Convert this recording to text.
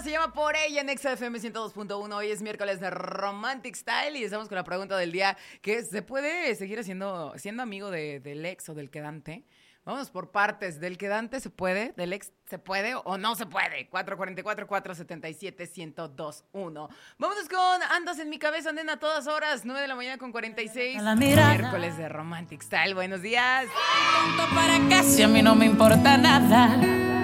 se llama Por Ella en XFM 102.1. Hoy es miércoles de Romantic Style y estamos con la pregunta del día, que ¿se puede seguir siendo amigo del ex o del quedante? Vamos por partes. ¿Del quedante se puede? ¿Del ex se puede o no se puede? 444-477-1021. Vámonos con Andas en mi cabeza, nena, a todas horas. 9 de la mañana con 46. Miércoles de Romantic Style. Buenos días. Tonto para casi a mí no me importa nada.